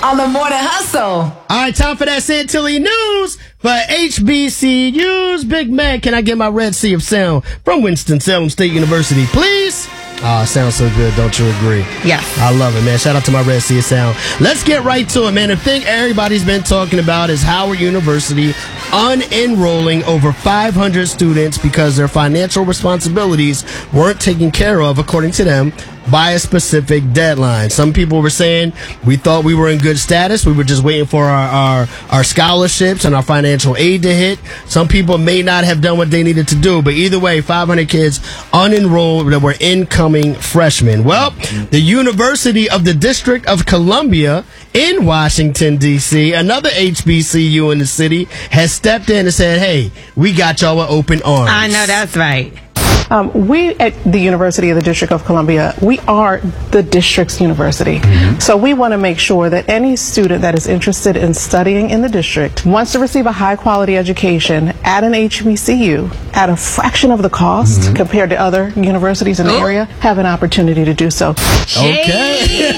on the Morning Hustle. All right, time for that Santilli news for HBCUs. Big man, can I get my Red Sea of Sound from Winston-Salem State University, please? Oh, it sounds so good, don't you agree? Yes. I love it, man. Shout out to my Red Sea of Sound. Let's get right to it, man. The thing everybody's been talking about is Howard University unenrolling over 500 students because their financial responsibilities weren't taken care of, according to them, by a specific deadline. Some people were saying we thought we were in good status. We were just waiting for our scholarships and our financial aid to hit. Some people may not have done what they needed to do, but either way, 500 kids unenrolled that were incoming freshmen. Well, the University of the District of Columbia in Washington, D.C., another HBCU in the city, has stepped in and said, hey, we got y'all with open arms. I know that's right. We at the University of the District of Columbia, we are the district's university. So we want to make sure that any student that is interested in studying in the district wants to receive a high quality education at an HBCU at a fraction of the cost compared to other universities in the area, have an opportunity to do so. Okay.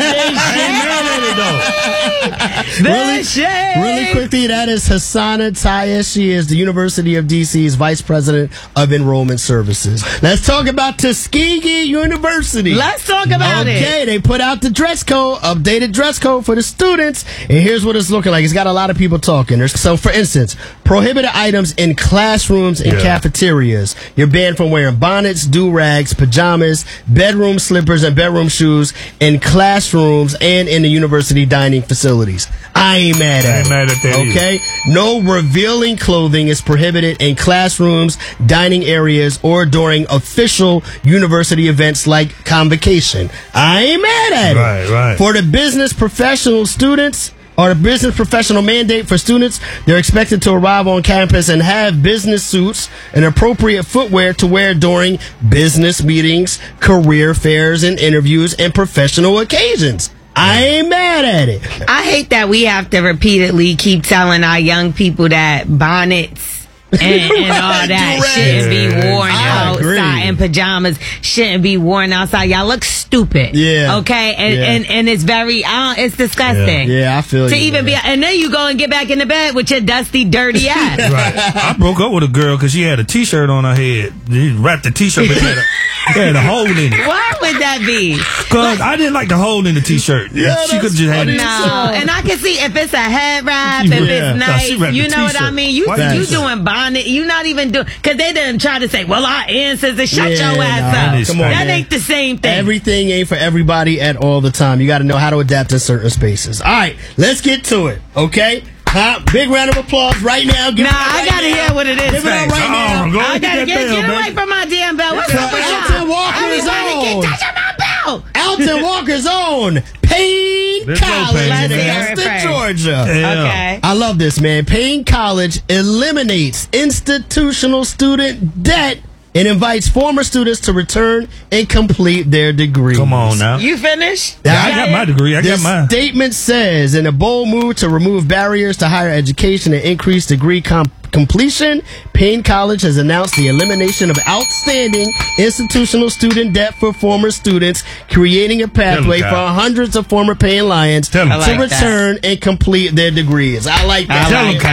Really quickly, that is Hassana Tayez. She is the University of DC's Vice President of Enrollment Services. Let's talk about Tuskegee University. Let's talk about it. Okay, they put out the dress code, updated dress code for the students, and here's what it's looking like. It's got a lot of people talking. So, for instance, prohibited items in classrooms and cafeterias. You're banned from wearing bonnets, do-rags, pajamas, bedroom slippers, and bedroom shoes in classrooms and in the university dining facilities. I ain't mad at that. Okay? No revealing clothing is prohibited in classrooms, dining areas, or during official university events like convocation. I ain't mad at it. Right. For the business professional students, or the business professional mandate for students, they're expected to arrive on campus and have business suits and appropriate footwear to wear during business meetings, career fairs, and interviews and professional occasions. I ain't mad at it. I hate that we have to repeatedly keep telling our young people that bonnets and all that shouldn't be worn outside, and pajamas shouldn't be worn outside. Y'all look stupid. Yeah. Okay? And it's very, it's disgusting. Yeah, I feel to you. even be, and then you go and get back in the bed with your dusty, dirty ass. Right. I broke up with a girl because she had a T-shirt on her head. She wrapped the T-shirt, but it had a hole in it. Why would that be? Because I didn't like the hole in the T-shirt. Yeah, she could just have it. No, and I can see if it's a head wrap, if it's nice, you know what I mean? You doing bonnet, you not even doing, because they didn't try to say, well, our ancestors, shut your ass up. Come on, that man. ain't the same thing. Everything ain't for everybody at all the time. You got to know how to adapt in certain spaces. All right, let's get to it, okay? Big round of applause right now. I got to hear what it is. Give it up right now. I got to get away from my damn bell. What's up with Alton y'all? Walker's Everybody own. keep touching my bell. Alton Walker's own Payne Let's go, College Payne, in man. Augusta, Georgia. Okay. I love this, man. Payne College eliminates institutional student debt and invites former students to return and complete their degrees. Come on now. You finished? Yeah, I got my degree. I got mine. The statement says, in a bold move to remove barriers to higher education and increase degree completion, Payne College has announced the elimination of outstanding institutional student debt for former students, creating a pathway for hundreds of former Payne Lions to return and complete their degrees. I like that.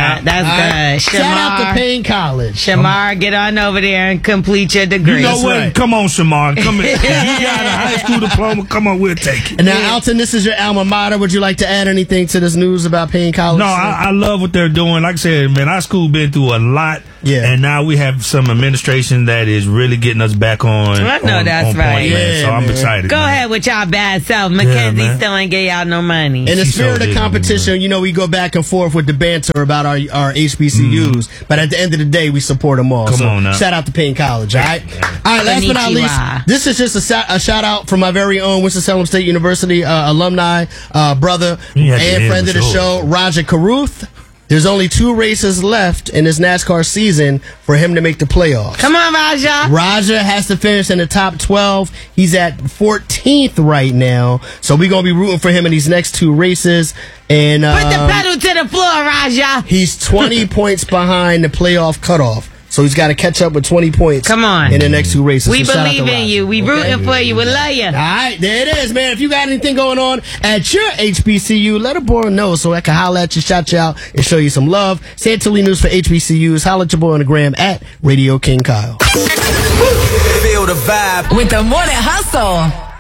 That's good. Shout out to Payne College. Shamar, get on over there and complete your degree. You know what? Right. Come on, Shamar. Come in. You got a high school diploma. Come on, we'll take it. And now, Alton, this is your alma mater. Would you like to add anything to this news about Payne College? No, I love what they're doing. Like I said, man, our school been through a lot. Yeah. And now we have some administration that is really getting us back on. I know that's on right. Point, man. So I'm excited. Go ahead with y'all bad self. Mackenzie still ain't get y'all no money. In the spirit of competition, you know, we go back and forth with the banter about our HBCUs, but at the end of the day, we support them all. Come on now. Shout out to Payne College, all right? All right, last but not least, this is just a shout out from my very own Winston-Salem State University alumni, brother, and friend of the show, Raja Karuth. There's only 2 races left in this NASCAR season for him to make the playoffs. Come on, Raja. Raja has to finish in the top 12. He's at 14th right now. So we're going to be rooting for him in these next 2 races. And put the pedal to the floor, Raja. He's 20 points behind the playoff cutoff. So he's got to catch up with 20 points. Come on. In the next 2 races. We so believe in you. We rooting for you. We love you. All right, there it is, man. If you got anything going on at your HBCU, let a boy know so I can holler at you, shout you out, and show you some love. Santilli News for HBCUs. Holler at your boy on the gram at Radio King Kyle. Feel the vibe with the Morning Hustle.